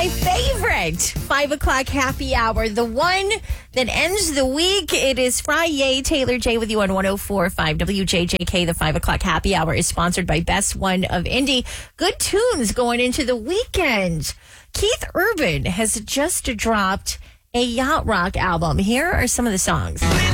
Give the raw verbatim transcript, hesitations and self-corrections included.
my favorite five o'clock happy hour, the one that ends the week. It is Friday. Taylor J with you on one oh four point five W J J K. The five o'clock happy hour is sponsored by Best One of Indie. Good tunes going into the weekend. Keith Urban has just dropped a yacht rock album. Here are some of the songs.